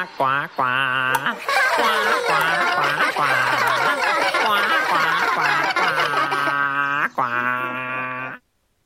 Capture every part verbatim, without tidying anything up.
Cuá, cuá. Cuá, cuá, cuá, cuá. Cuá, cuá, cuá, cuá, cuá.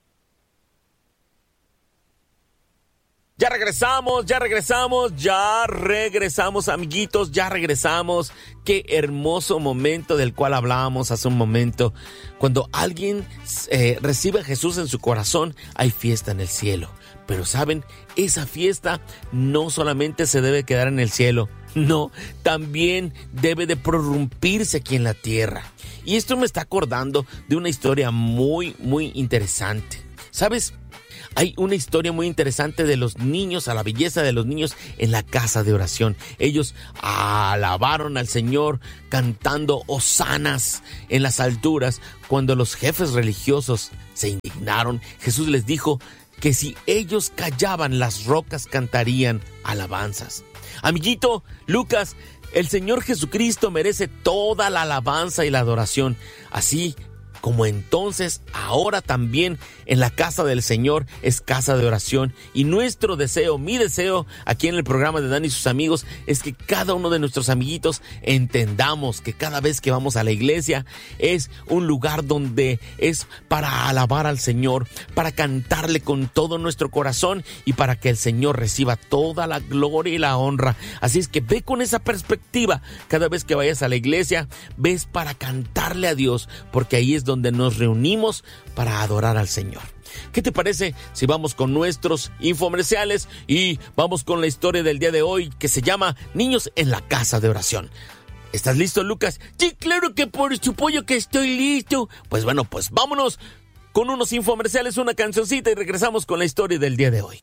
Ya regresamos, ya regresamos, ya regresamos, amiguitos, ya regresamos. Qué hermoso momento del cual hablábamos hace un momento. Cuando alguien eh, recibe a Jesús en su corazón, hay fiesta en el cielo. Pero saben, esa fiesta no solamente se debe quedar en el cielo, no, también debe de prorrumpirse aquí en la tierra. Y esto me está acordando de una historia muy, muy interesante. ¿Sabes? Hay una historia muy interesante de los niños, a la belleza de los niños en la casa de oración. Ellos alabaron al Señor cantando hosanas en las alturas. Cuando los jefes religiosos se indignaron, Jesús les dijo que si ellos callaban, las rocas cantarían alabanzas. Amiguito, Lucas, el Señor Jesucristo merece toda la alabanza y la adoración. Así como entonces, ahora también en la casa del Señor es casa de oración. Y nuestro deseo, mi deseo aquí en el programa de Dan y sus amigos, es que cada uno de nuestros amiguitos entendamos que cada vez que vamos a la iglesia es un lugar donde es para alabar al Señor, para cantarle con todo nuestro corazón y para que el Señor reciba toda la gloria y la honra. Así es que ve con esa perspectiva. Cada vez que vayas a la iglesia, ves para cantarle a Dios, porque ahí es donde donde nos reunimos para adorar al Señor. ¿Qué te parece si vamos con nuestros infomerciales y vamos con la historia del día de hoy que se llama Niños en la Casa de Oración? ¿Estás listo, Lucas? Sí, claro que por su pollo que estoy listo. Pues bueno, pues vámonos con unos infomerciales, una cancioncita y regresamos con la historia del día de hoy.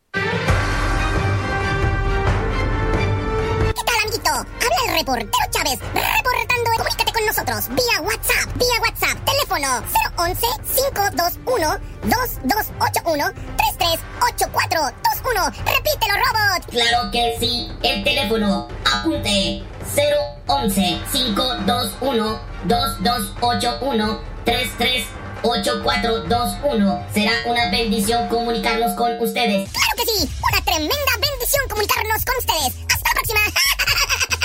¿Qué tal, amiguito? Habla el reportero Chávez, reportando. Comunícate con nosotros vía WhatsApp, vía WhatsApp, teléfono cero once, cinco dos uno, dos dos ocho uno, tres tres ocho cuatro dos uno. Repítelo, robot. Claro que sí, el teléfono, apunte, cero once, cinco dos uno, dos dos ocho uno, tres tres ocho cuatro dos uno. Será una bendición comunicarnos con ustedes. Claro que sí, una tremenda bendición comunicarnos con ustedes. Hasta la próxima.